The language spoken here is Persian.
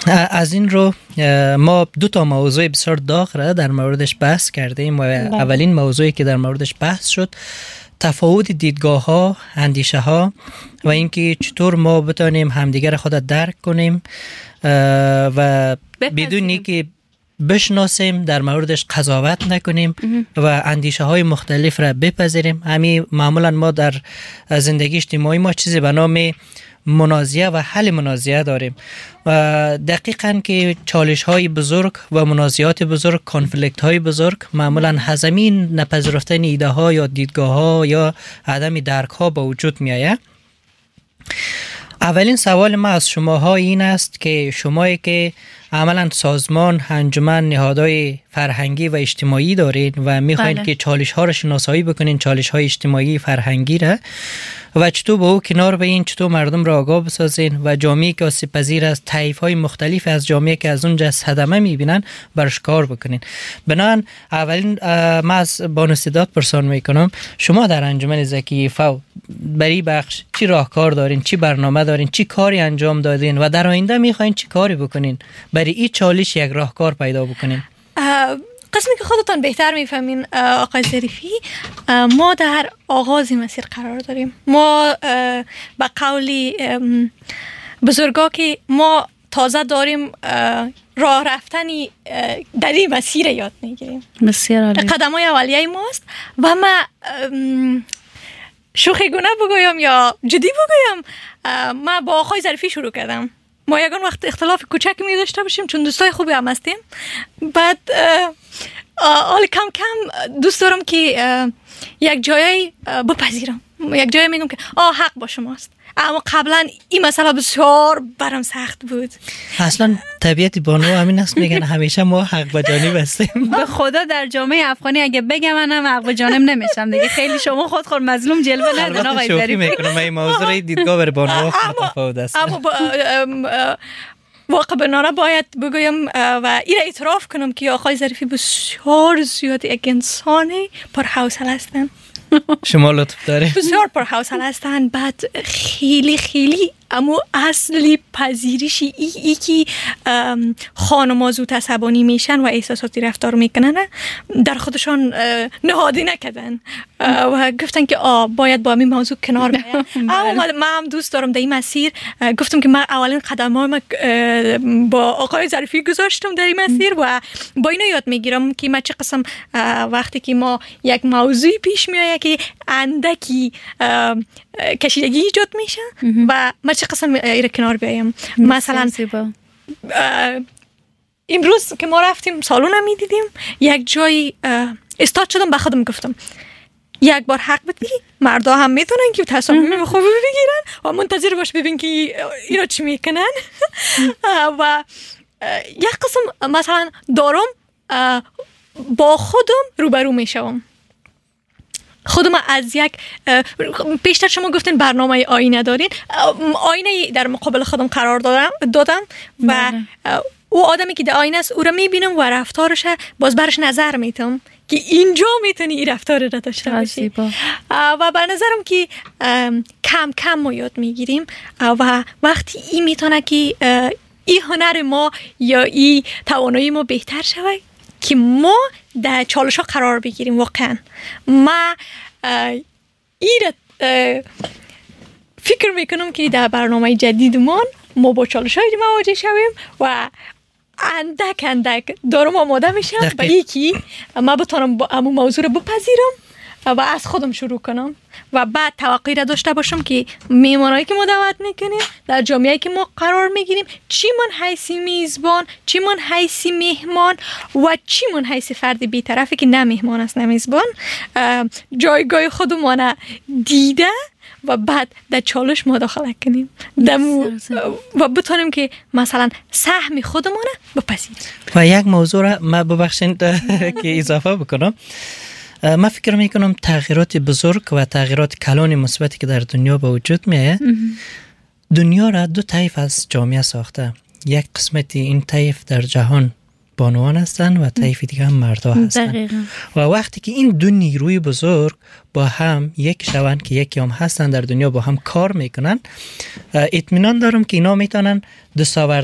از این رو ما 2 موضوع بسیار داغ را در موردش بحث کردیم و اولین موضوعی که در موردش بحث شد تفاوت دیدگاه ها، اندیشه ها و اینکه چطور ما بتانیم همدیگر خود درک کنیم و بدون اینکه بشناسیم در موردش قضاوت نکنیم و اندیشه های مختلف را بپذیریم. همین معمولا ما در زندگی اجتماعی ما چیزی به نام منازعه و حل منازعه داریم و دقیقاً که چالش های بزرگ و منازعات بزرگ، کانفلیکت های بزرگ معمولا هزمین نپذیرفتن ایده ها یا دیدگاه ها یا عدم درک ها به وجود می آید. اولین سوال ما از شماها این است که شمایی که عملاً سازمان، انجمن، نهادهای فرهنگی و اجتماعی دارین و میخواین که چالش ها را شناسایی بکنین، چالش های اجتماعی فرهنگی را، و چطور با او کنار بیاین، چطور مردم را آگاه بسازین و جامعه‌ای که آسیب پذیر از طیف‌های مختلف از جامعه که از اونجا صدمه میبینن برش کار بکنین. بنابراین اولین ما از بانو سیدات پرسان میکنم شما در انجمن ذکی فو برای بخش چی راهکار دارین، چی برنامه دارین، چی کاری انجام دادین و در آینده میخواین چی کاری بکنین برای این چالش یک راهکار پیدا بکنین؟ قسمی که خودتان بهتر میفهمین آقای ظریفی، ما در آغاز مسیر قرار داریم. ما به قولی بزرگا که ما تازه داریم راه رفتنی در این مسیر یاد میگیریم. بسیار عالی. قدم‌های اولیه ماست و ما شوخی گونه بگویم یا جدی بگویم، ما با آقای ظریفی شروع کردم. ما یگان وقت اختلاف کوچکی می داشته باشیم چون دوستای خوبی هم هستیم. بعد حالا کم کم دوست دارم که یک جایی بپذیرم، یک جایی میگم که حق با شماست، اما قبلا این مسئله بسیار برام سخت بود. اصلا طبیعت بانو همین است، میگن همیشه ما حق با جانب هستیم. به خدا در جامعه افغانی اگه بگم منم حق با جانب نمیشم دیگه. خیلی شما خود مظلوم جلوه ندین آقای ظریفی. میکنم این موضوع دیدگاه بر بانو متفاوت است. اما واقع بنانه باید بگویم و این اعتراف کنم که آقای ظریفی بسیار زیاد یک انسانی پرحوصله هستن. شما لطف داره. بسیار پرحوصله هستن. بعد خیلی اما اصلی پذیرشی ای که خانم زود عصبانی میشن و احساساتی رفتار میکنن در خودشان نهادی نکردن و گفتن که باید با همین موضوع کنار بیایم. اما من هم دوست دارم در این مسیر گفتم که من اولین قدم‌هام با آقای ظریفی گذاشتم در این مسیر و با اینا یاد میگیرم که ما چه قسم وقتی که ما یک موضوعی پیش میاد که اندکی کشیدگی ایجاد میشه و ما چه قسم ایره کنار بیایم. مثلا امروز که ما رفتیم سالون هم میدیدیم، یک جایی استاد شدم به خودم گفتم یک بار حق بدی مردا هم میتونن که تصمیم خوبی بگیرن و منتظر باش ببین که اینا چی میکنن. و یک قسم مثلا دارم با خودم روبرو میشم، خودم از یک پیشتر شما گفتین برنامه آینه دارین، آینه در مقابل خودم قرار دادم و او آدمی که در آینه است او را میبینم و رفتارش باز برش نظر میتم که اینجا میتونی این رفتار را داشته باشی و به نظرم که کم کم ما یاد میگیریم و وقتی این میتونه که این هنر ما یا این توانایی ما بهتر شود که ما در چالش ها قرار بگیریم. واقعا ما این فکر میکنم که در برنامه جدیدمان ما با چالش های مواجه شویم و اندک دارم آماده میشم به یکی ما بتونم همون موضوع رو بپذیرم و از خودم شروع کنم و بعد توقعی را داشته باشم که میهمانایی که ما دعوت میکنیم در جامعه‌ای که ما قرار میگیریم چی من حیثی میزبان، چی من حیثی مهمان و چی من حیثی فرد بی‌طرفی که نه مهمان است نه میزبان جایگاه خودمون دیده و بعد در چالش مداخله کنیم و بتونیم که مثلا سهم خودمون بپذیریم. و یک موضوع را ما ببخشید که اضافه بکنم، من فکر میکنم تغییرات بزرگ و تغییرات کلان مثبتی که در دنیا به وجود میاد دنیا را 2 طیف از جامعه ساخته. یک قسمتی این طیف در جهان بانوان هستن و طیف دیگه هم مردا هستن دقیقا. و وقتی که این 2 نیروی بزرگ با هم یک شوند که یکی هم هستن در دنیا با هم کار میکنن، اطمینان دارم که اینا میتونن دستاورد